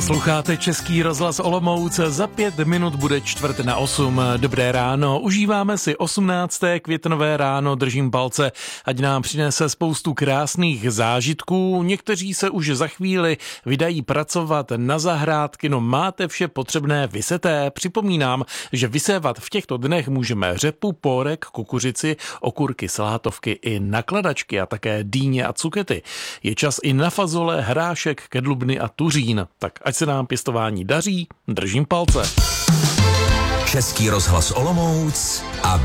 Posloucháte Český rozhlas Olomouc, za 5 minut bude 7:45. Dobré ráno, užíváme si 18. květnové ráno, držím palce, ať nám přinese spoustu krásných zážitků. Někteří se už za chvíli vydají pracovat na zahrádky, no máte vše potřebné vyseté. Připomínám, že vysévat v těchto dnech můžeme řepu, pórek, kukuřici, okurky, salátovky i nakladačky a také dýně a cukety. Je čas i na fazole, hrášek, kedlubny a tuřín. Tak ať se nám pěstování daří, držím palce. Český rozhlas Olomouc a